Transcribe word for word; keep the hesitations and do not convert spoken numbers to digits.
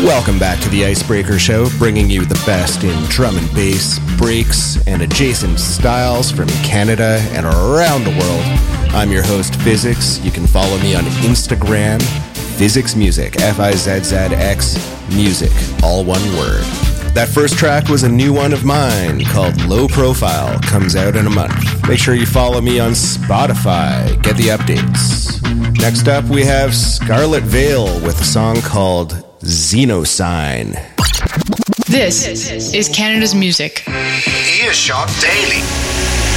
Welcome back to the Icebreaker Show, bringing you the best in drum and bass, breaks, and adjacent styles from Canada and around the world. I'm your host, Physics. You can follow me on Instagram, Physics Music, F I Z Z X Music, all one word. That first track was a new one of mine called Low Profile, comes out in a month. Make sure you follow me on Spotify, get the updates. Next up, we have Scarlet Veil with a song called Xenosign. This is Canada's music. Earshot Daily.